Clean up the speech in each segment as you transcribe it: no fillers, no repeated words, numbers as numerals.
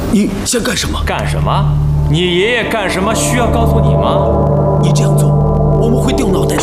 你想干什么？ 干什么？你爷爷干什么需要告诉你吗？ 你这样做，我们会掉脑袋的。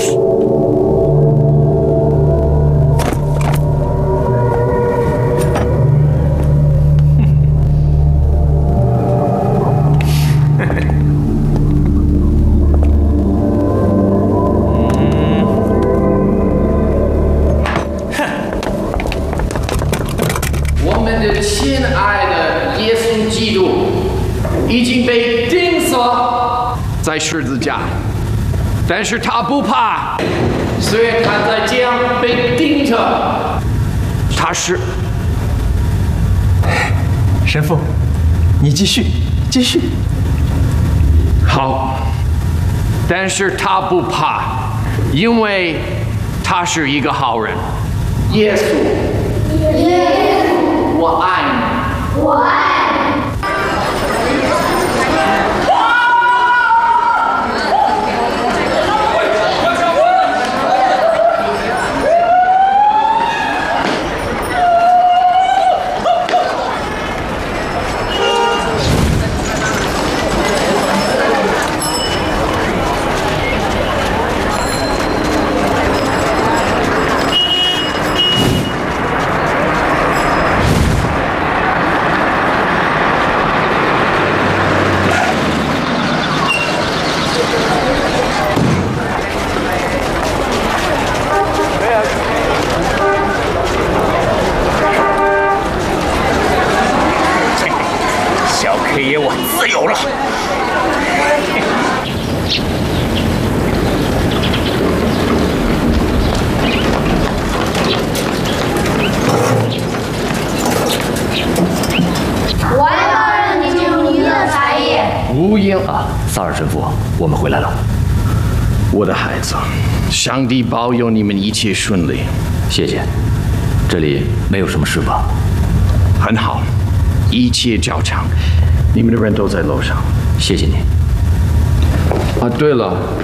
我们的亲爱的耶稣基督已经被钉死在十字架，但是他不怕，虽然他在这样被钉着，他是神父，你继续。 好，但是他不怕，因为他是一个好人。耶稣，我爱你，我爱你。 小 K 爷，我自由了。 外邦人进入你的产业。 无言啊，萨尔神父，我们回来了。 我的孩子，上帝保佑你们一切顺利。 谢谢。这里没有什么事吧？ 很好，一切照常。你们的人都在楼上。 谢谢你。 啊，对了，